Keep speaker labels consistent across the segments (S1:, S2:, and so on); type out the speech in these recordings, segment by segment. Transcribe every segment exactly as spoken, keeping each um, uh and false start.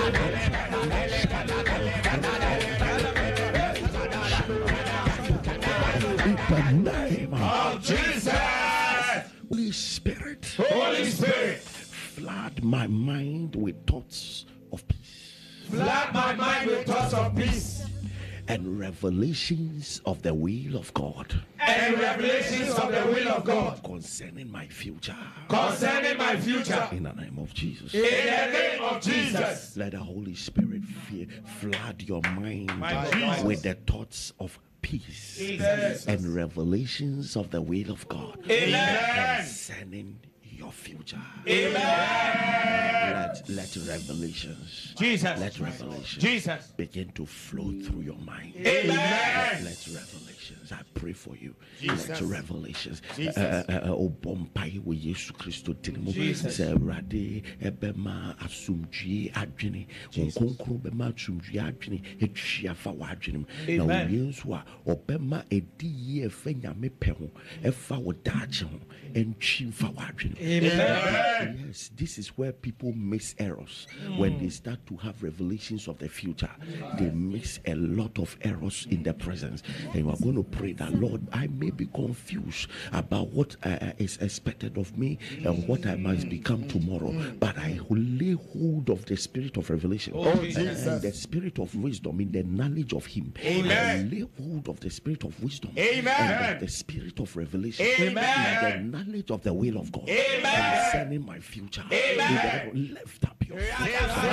S1: In the name
S2: of Jesus.
S1: Holy Spirit,
S2: Holy Spirit,
S1: flood my mind with thoughts of peace.
S2: Flood my mind with thoughts of peace
S1: and revelations of the will of God.
S2: And revelations of the will of God
S1: concerning my future.
S2: Concerning my future.
S1: In the name of Jesus.
S2: In the name of Jesus.
S1: Let the Holy Spirit fear, flood your mind
S2: My
S1: with the thoughts of peace
S2: Jesus.
S1: and revelations of the will of God.
S2: Amen.
S1: Concerning your future.
S2: Amen.
S1: Let, let revelations,
S2: Jesus.
S1: let revelations
S2: Jesus.
S1: begin to flow through your mind.
S2: Amen.
S1: Let, let revelations, I pray for you.
S2: Jesus.
S1: Let revelations.
S2: Jesus.
S1: Obompai with Jesus Christ tinimu.
S2: Jesus.
S1: Se rade ebema asumdue adwene. Onkonkro bema asumdue adwene etwia fa wadwene. Na oyenso a obema edi ye fa nyame pe ho efa wodache ho entwi fa wadwene.
S2: Amen.
S1: Yes, this is where people miss errors. Mm. When they start to have revelations of the future, they miss a lot of errors in the presence. And we are going to pray that, Lord, I may be confused about what uh, is expected of me and what I must become tomorrow, but I will lay hold of the spirit of revelation
S2: oh,
S1: and, and the spirit of wisdom in the knowledge of Him.
S2: Amen.
S1: I lay hold of the spirit of wisdom
S2: Amen.
S1: and the, the spirit of revelation
S2: Amen.
S1: in the knowledge of the will of God.
S2: Amen.
S1: Concerning my future.
S2: Amen.
S1: Lift up your faith.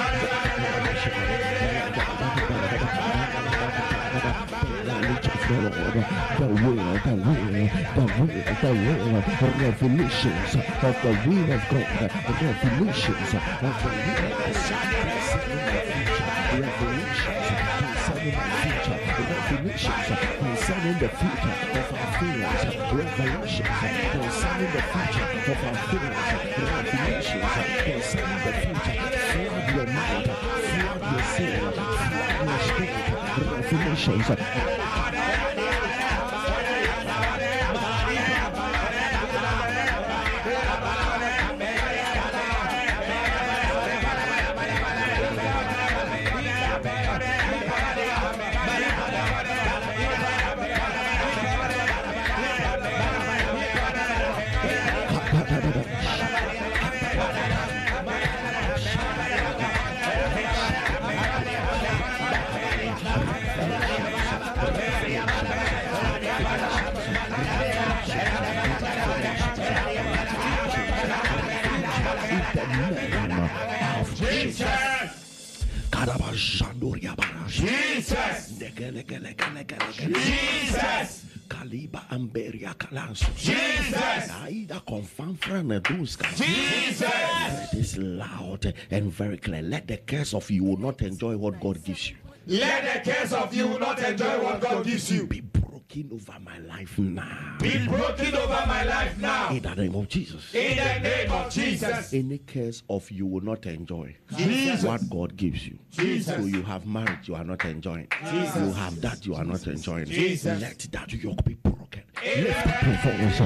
S1: The will, the will, the will, the will, revelations of the will of God, revelations of the will of God, revelations concerning my future, revelations concerning the future of our feelings, revelations concerning the future of our feelings, revelations concerning the future. Flood your mind, flood your soul, flood your spirit, revelations.
S2: Jesus. Jesus.
S1: Kaliba Amberia Kalanso.
S2: Jesus.
S1: Aida Confanfra Neduska.
S2: Jesus.
S1: It is loud and very clear. Let the curse of you will not enjoy what God gives you.
S2: Let the curse of you will not enjoy what God gives you.
S1: Be broken over my life now.
S2: Be broken over my life now.
S1: In the name of Jesus.
S2: In the name of Jesus.
S1: Any curse of you will not enjoy
S2: Jesus.
S1: what God gives you.
S2: Jesus.
S1: So you have marriage, you are not enjoying.
S2: Jesus.
S1: You have that, you are not enjoying.
S2: Jesus.
S1: Let that yoke be broken.
S2: Amen.
S1: Lift up your voice.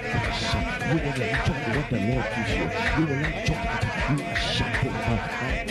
S1: You will enjoy what the Lord gives you. You will enjoy it.